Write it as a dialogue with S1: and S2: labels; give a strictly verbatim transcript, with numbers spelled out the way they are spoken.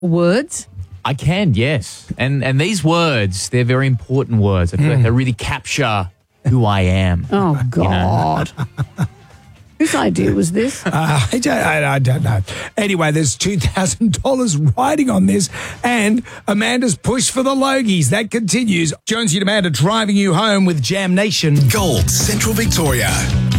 S1: words?
S2: I can, yes. And and these words, they're very important words. I feel like they really capture who I am.
S1: Oh, God. Whose idea was this?
S3: Uh, I, don't, I, I don't know. Anyway, there's two thousand dollars riding on this, and Amanda's push for the Logies. That continues. Jonesy and Amanda driving you home with Jam Nation.
S4: Gold Central Victoria.